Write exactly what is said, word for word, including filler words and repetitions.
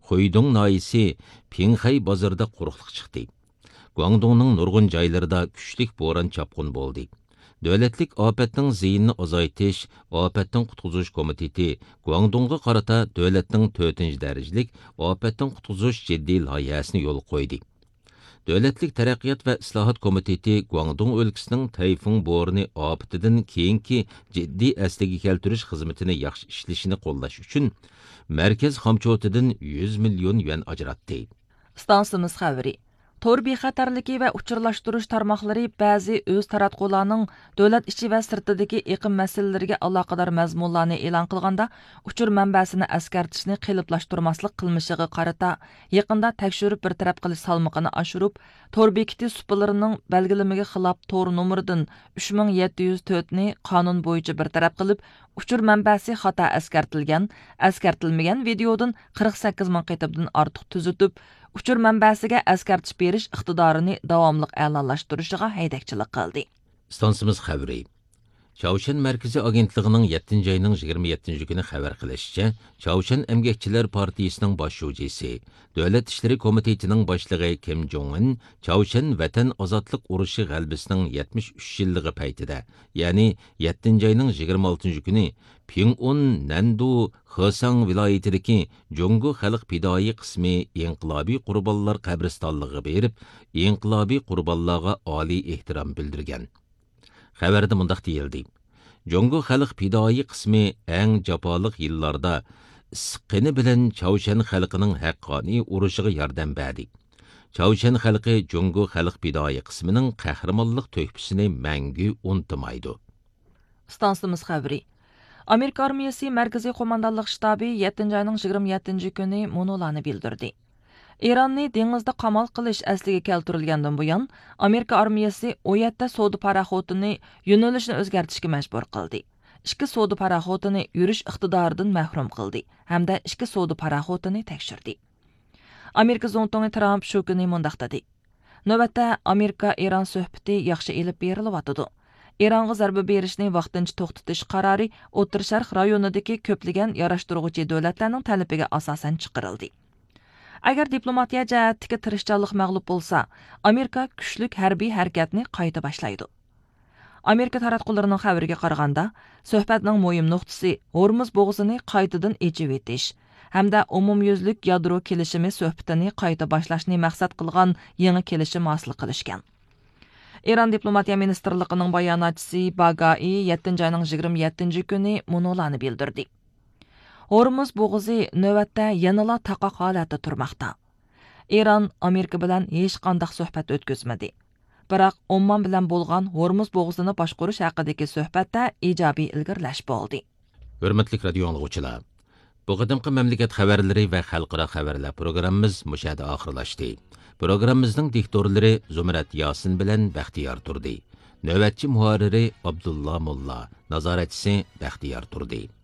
Xuydong naisi Pingxay bozorida quruqliq chiqdi. Guangdongning nurg'un joylarida kuchlik bo'ron chapqun bo'ldi. Davlatlik ofatning ziyinini azaytish, ofatdan qutqizish komiteti Guangdongga qarata davlatning to'rtinchi darajalik ofatdan qutqizish jiddiy loyihasini yo'l qo'ydi. Davlatlik taraqqiyot va islohot komiteti Guangdong o'lkasining tayfun bo'rini ofatidan keyingi jiddiy asliga keltirish xizmatini yaxshi ishlashini qo'llash uchun markaz xomchotidan yuz million yuan ajratdi. Stansimiz xabari. Tor bexatarligi va uchirlashtirish tarmoqlari ba'zi o'z taratqularning davlat ichi va sirtidagi iqim masalalariga aloqador mazmunlarni e'lon qilganda uchur manbasini askartishni qiliplashtirmaslik qilmishiga qarata yaqinda tekshirib bir taraf qilish salmoqini oshirib, tor bekiti supalarining belgilamaga xilof tor nomeridan uch ming yetti yuz to'rt ni qonun bo'yicha bir taraf qilib, uchur manbasi xato askartilgan, askartilmagan videodan qirq sakkiz ming qaytabdan ortiq tuzitib, uchur manbasiga askartish berish iqtidorini davomli a'lonlashtirishiga haydakchilik qildi. Stansimiz xabari. Çavuşan Merkezi Agentliğinin yettinci ayının yigirma yettinci günü xabar qilishicha, Çavuşan Emgekçiler Partiyasining boshlovchisi, Davlat ishlari komitetining boshlig'i Kim Jong-un Çavuşan Vatan ozodlik urushi g'alabasining yetmish uch yilligi paytida, ya'ni yettinci ayının yigirma oltinci günü Ping'un Nandu Xisang viloyatidagi Jungo xalq fidoyi qismi inqilobiy qurbonlar qabristonligiga berib, inqilobiy qurbonlarga oliy ehtirom bildirgan. Xabarda mundaq deyildi. Jungo xalq fidoyi qismi eng jafoliq yillarda issiqqini bilan Çavuşan xalqining haqqoniy urushiga yordam berdi. Çavuşan xalqi Jungo xalq fidoyi qismining qahramonlik to'hfasini mangu unutmaydi. Stansimiz xabari. Amerika armiyasi Markaziy qo'mondonlik shtabi yettinci ayning yigirma yettinci kuni monolarni bildirdi. İranni dengizda qamal qilish asliga keltirilgandan buyon Amerika armiyasi o yerda savdo paraxotini yo'nalishini o'zgartirishga majbur qildi. Ikki savdo paraxotini yurish iqtidoridan mahrum qildi hamda ikki savdo paraxotini tekshirdi. Amerika zondoni Trump shu kuni mundaq dedi. Navbatda Amerika Iran suhbati yaxshi elib berilyotdi. İranға zarba berishni vaqtincha to'xtatish qarori O'rta Sharq rayonidagi ko'plagan yarashtiruvchi davlatlarning talabiga asosan chiqarildi. Agar diplomatiya jihatdagi tirishchanlik mag'lub bo'lsa, Amerika kuchlik harbiy harakatni qayta boshlaydi. Amerika taratqullarining xabariga qaraganda, suhbatning muhim nuqtasi Hormuz bo'g'izini qaytadan echib etish hamda umumyuzlik yadro kelishimi suhbatini qayta boshlashni maqsad qilgan yangi kelishim hosil qilishgan. İran Diplomatiya Ministerligining bayonotchisi Bagai yettinci ayning yigirma yettinci kuni munolarni bildirdi. Hormuz bo'g'uzi navbatda yanala taqoq holatda turmoqda. İran Amerika bilan hech qanday suhbat o'tkazmadi. Biroq Oman bilan bo'lgan Hormuz bo'g'uzini boshqarish haqidagi suhbatda ijobiy ilgirlash bo'ldi. Hurmatli radio anglag'uvchilar, bu qadimgi mamlakat xabarlari va xalqaro xabarlar programmamiz mushada oxirlashdi. Programmamizning diktorlari Zumrat Yasin bilan Baxtiyor turdi. Navbatchi muharriri Abdullah Mulla, nazoratchisi Baxtiyor turdi.